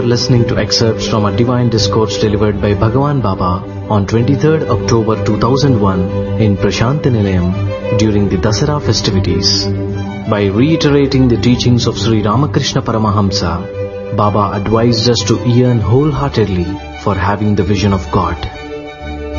listening to excerpts from a divine discourse delivered by Bhagavan Baba on 23rd October 2001 in Prashanti Nilayam during the Dasara festivities. By reiterating the teachings of Sri Ramakrishna Paramahamsa, Baba advised us to yearn wholeheartedly for having the vision of God.